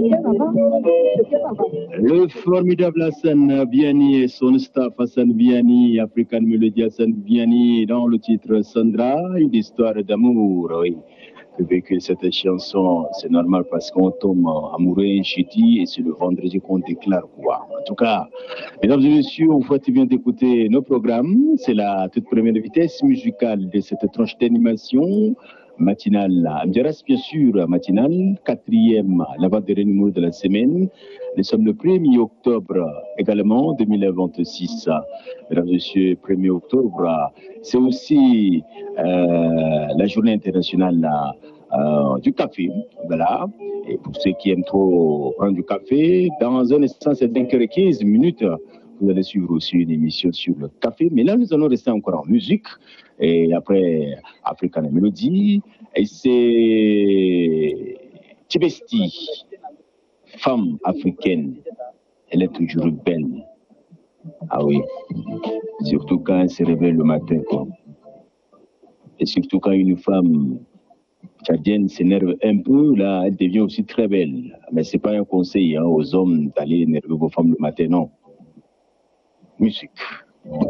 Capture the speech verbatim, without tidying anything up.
Le formidable Hassan Biani et son staff Hassan Biani, African Melody Hassan Biani, dans le titre Sandra, une histoire d'amour, oui. Avec cette chanson, c'est normal parce qu'on tombe amoureux jeudi et c'est le vendredi qu'on déclare quoi. En tout cas, mesdames et messieurs, on voit bien d'écouter nos programmes. C'est la toute première vitesse musicale de cette tranche d'animation matinale. Amdiaras, bien sûr, matinale, quatrième, l'avant-dernier numéro de la semaine. Nous sommes le premier octobre également, deux mille vingt-six. Mesdames et messieurs, premier octobre, c'est aussi euh, la journée internationale euh, du café. Voilà. Et pour ceux qui aiment trop prendre du café, dans un instant, c'est cinq heures quinze minutes. Vous allez suivre aussi une émission sur le café. Mais là, nous allons rester encore en musique. Et après, African Melody. Et c'est Tibesti, femme africaine. Elle est toujours belle. Ah oui. Surtout quand elle se réveille le matin, quoi. Et surtout quand une femme tchadienne s'énerve un peu, là, elle devient aussi très belle. Mais ce n'est pas un conseil hein, aux hommes d'aller énerver vos femmes le matin, non. Musique.